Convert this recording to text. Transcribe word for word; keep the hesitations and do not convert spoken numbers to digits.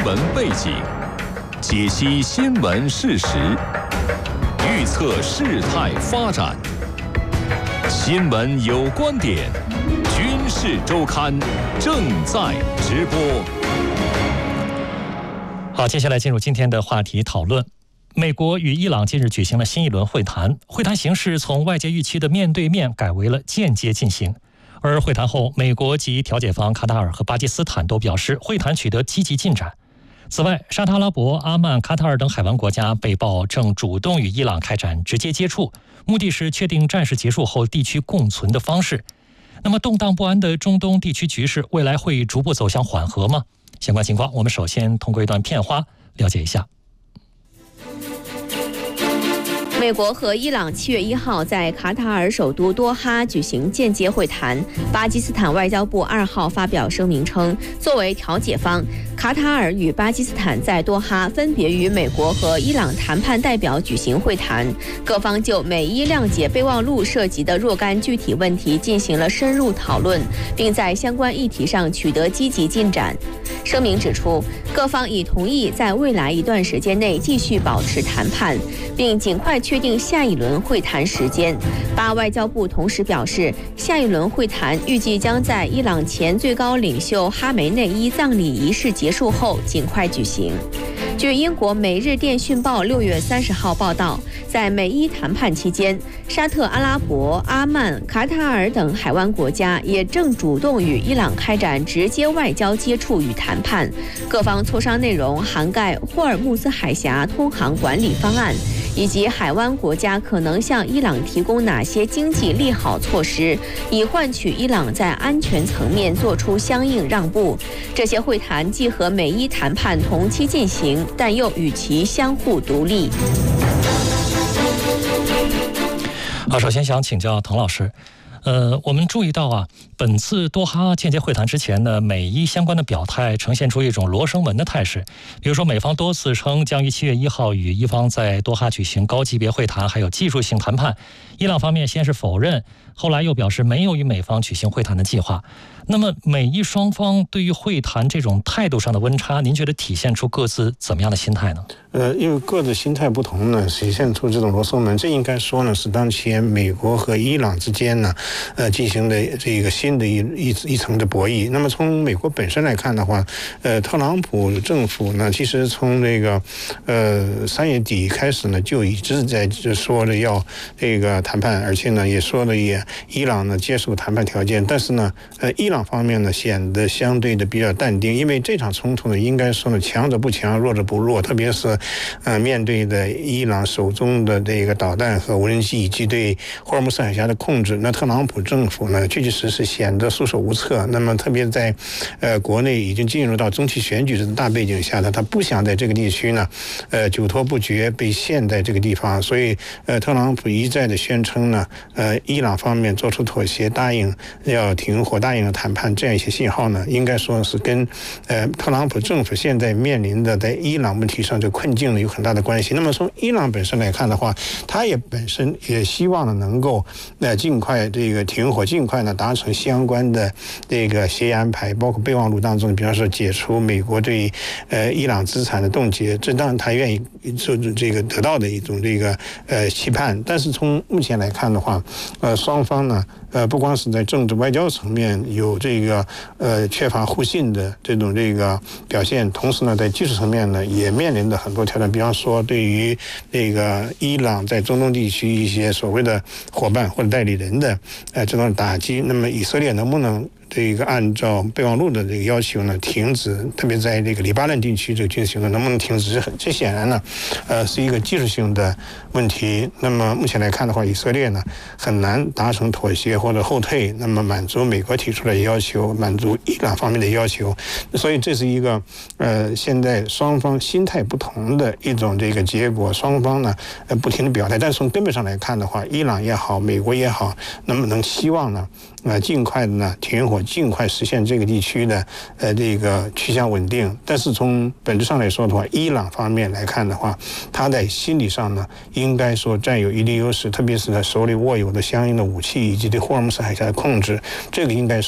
闻背景，解析新闻事实，预测事态发展。新闻有观点，军事周刊正在直播。 好，接下来进入今天的话题讨论。美国与伊朗近日举行了新一轮会谈，会谈形式从外界预期的面对面改为了间接进行。而会谈后，美国及调解方卡塔尔和巴基斯坦都表示会谈取得积极进展。此外，沙特阿拉伯、阿曼、卡塔尔等海湾国家被曝正主动与伊朗开展直接接触，目的是确定战事结束后地区共存的方式。那么动荡不安的中东地区局势未来会逐步走向缓和吗？相关情况我们首先通过一段片花了解一下。 美国和伊朗七月一号在卡塔尔首都多哈举行间接会谈。巴基斯坦外交部二号发表声明称，作为调解方，卡塔尔与巴基斯坦在多哈分别与美国和伊朗谈判代表举行会谈，各方就美伊谅解备忘录涉及的若干具体问题进行了深入讨论，并在相关议题上取得积极进展。声明指出，各方已同意在未来一段时间内继续保持谈判，并尽快确定下一轮会谈时间。巴外交部同时表示，下一轮会谈预计将在伊朗前最高领袖哈梅内伊葬礼仪式结束后尽快举行。据英国《每日电讯报》六月三十号报道，在美伊谈判期间，沙特阿拉伯、阿曼、卡塔尔等海湾国家也正主动与伊朗开展直接外交接触与谈判。各方磋商内容涵盖霍尔木兹海峡通航管理方案，以及海湾国家可能向伊朗提供哪些经济利好措施，以换取伊朗在安全层面做出相应让步。这些会谈既和美伊谈判同期进行，但又与其相互独立。 好，首先想请教滕老师，呃，我们注意到啊，本次多哈间接会谈之前呢，美伊相关的表态呈现出一种罗生门的态势。比如说，美方多次称将于七月一号与伊方在多哈举行高级别会谈，还有技术性谈判。伊朗方面先是否认，后来又表示没有与美方举行会谈的计划。那么，美伊双方对于会谈这种态度上的温差，您觉得体现出各自怎么样的心态呢？ 呃，因为各自心态不同呢，体现出这种罗生门。这应该说呢，是当前美国和伊朗之间呢，呃，进行的这个新的一一一层的博弈。那么从美国本身来看的话，呃，特朗普政府呢，其实从这个呃三月底开始呢，就一直在说着要这个谈判，而且呢，也说了也伊朗呢接受谈判条件。但是呢，呃，伊朗方面呢显得相对的比较淡定，因为这场冲突呢，应该说呢，强者不强，弱者不弱，特别是呃，面对的伊朗手中的这个导弹和无人机，以及对霍尔木兹海峡的控制，那特朗普政府呢，确确实实显得束手无策。那么，特别在呃国内已经进入到中期选举的大背景下呢，他不想在这个地区呢，呃久拖不决，被陷在这个地方。所以，呃，特朗普一再的宣称呢，呃，伊朗方面做出妥协，答应要停火，答应谈判，这样一些信号呢，应该说是跟呃特朗普政府现在面临的在伊朗问题上这困境呢有很大的关系。那么从伊朗本身来看的话，他也本身也希望呢能够呃尽快这个停火，尽快呢达成相关的这个协议安排，包括备忘录当中，比方说解除美国对呃伊朗资产的冻结，这当然他愿意就这个得到的一种这个呃期盼。但是从目前来看的话，呃双方呢呃不光是在政治外交层面有这个呃缺乏互信的这种这个表现，同时呢在技术层面呢也面临的很多挑战，比方说对于这个伊朗在中东地区一些所谓的伙伴或者代理人的呃这种打击，那么以色列能不能这个按照备忘录的这个要求呢停止，特别在这个黎巴嫩地区这个军事行动能不能停止，这显然呢呃是一个技术性的问题。那么目前来看的话，以色列呢很难达成妥协或者后退，那么满足美国提出的要求，满足伊朗方面的要求，所以这是一个呃现在双方心态不同的一种这个结果。双方呢呃不停的表态，但是从根本上来看的话，伊朗也好，美国也好，那么能希望呢呃尽快的呢停火，尽快实现这个地区的呃这个趋向稳定。但是从本质上来说的话，伊朗方面来看的话，他在心理上呢应该说占有一定优势，特别是他手里握有的相应的武器以及对霍尔木兹海峡的控制，这个应该